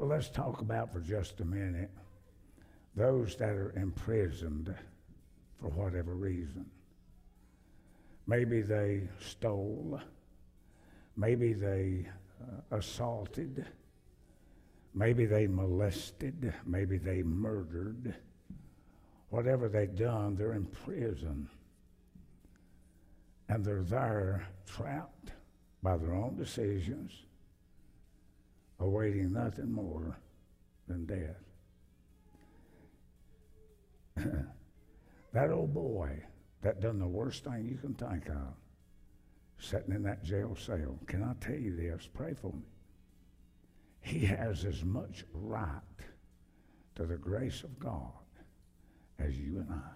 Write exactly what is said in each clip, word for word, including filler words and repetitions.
Well, let's talk about for just a minute those that are imprisoned for whatever reason. Maybe they stole. Maybe they uh, assaulted. Maybe they molested. Maybe they murdered. Whatever they've done, they're in prison. And they're there trapped by their own decisions, awaiting nothing more than death. That old boy that done the worst thing you can think of, sitting in that jail cell, can I tell you this? Pray for me. He has as much right to the grace of God as you and I.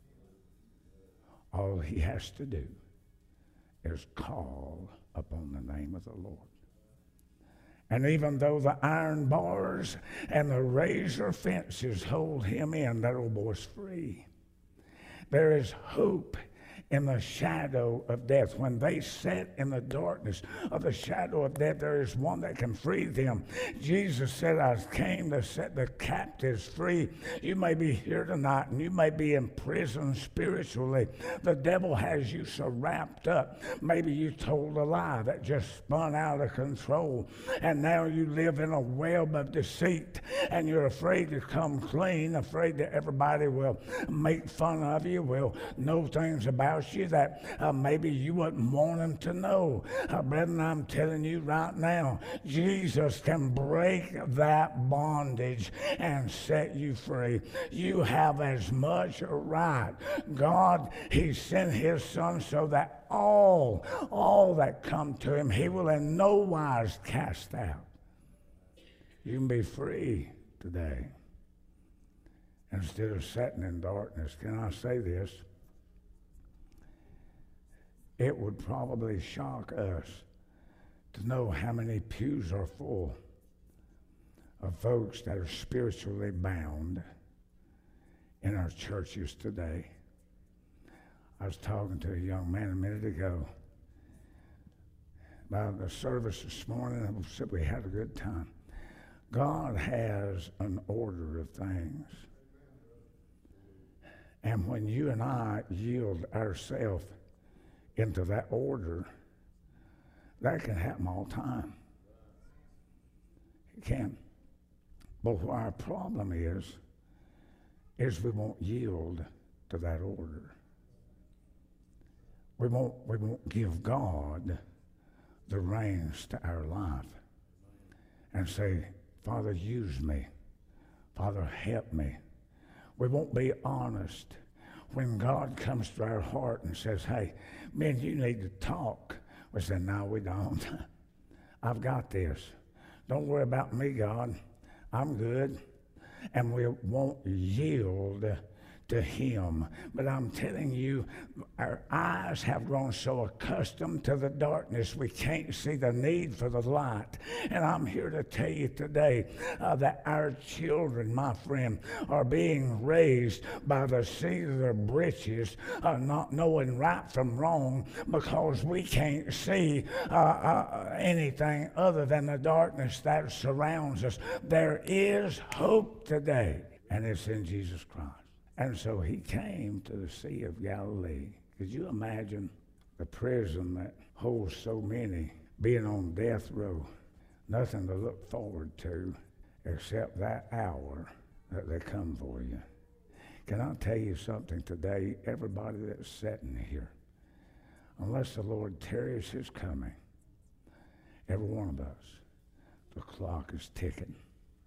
All he has to do is call upon the name of the Lord. And even though the iron bars and the razor fences hold him in, that old boy's free. There is hope in the shadow of death. When they sit in the darkness of the shadow of death, there is one that can free them. Jesus said, I came to set the captives free. You may be here tonight and you may be in prison spiritually. The devil has you so wrapped up. Maybe you told a lie that just spun out of control, and now you live in a web of deceit, and you're afraid to come clean, afraid that everybody will make fun of you, will know things about you that uh, maybe you wouldn't want them to know. Uh, brethren, I'm telling you right now, Jesus can break that bondage and set you free. You have as much right. God, he sent his son so that all, all that come to him, he will in no wise cast out. You can be free today instead of sitting in darkness. Can I say this? It would probably shock us to know how many pews are full of folks that are spiritually bound in our churches today. I was talking to a young man a minute ago about the service this morning, and said we had a good time. God has an order of things. And when you and I yield ourselves into that order, that can happen all the time. It can. But what our problem is, is we won't yield to that order. We won't, we won't give God the reins to our life and say, Father, use me. Father, help me. We won't be honest when God comes to our heart and says, hey, man, you need to talk. We say, no, we don't. I've got this. Don't worry about me, God. I'm good. And we won't yield to him. But I'm telling you, our eyes have grown so accustomed to the darkness, we can't see the need for the light. And I'm here to tell you today uh, that our children, my friend, are being raised by the seat of their britches, uh, not knowing right from wrong, because we can't see uh, uh, anything other than the darkness that surrounds us. There is hope today, and it's in Jesus Christ. And so he came to the Sea of Galilee. Could you imagine the prison that holds so many being on death row? Nothing to look forward to except that hour that they come for you. Can I tell you something today? Everybody that's sitting here, unless the Lord tarries his coming, every one of us, the clock is ticking.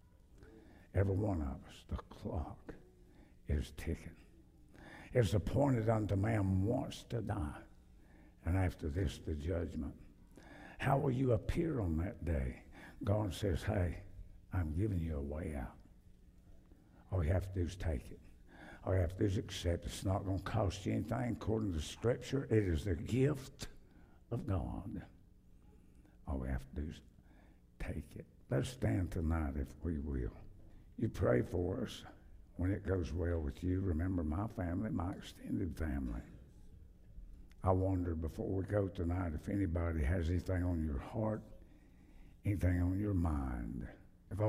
Every one of us, the clock is ticking. It's appointed unto man once to die, and after this the judgment. How will you appear on that day? God says, hey, I'm giving you a way out. All you have to do is take it. All you have to do is accept it. It's not going to cost you anything according to Scripture. It is the gift of God. All we have to do is take it. Let's stand tonight if we will. You pray for us. When it goes well with you, remember my family, my extended family. I wonder before we go tonight if anybody has anything on your heart, anything on your mind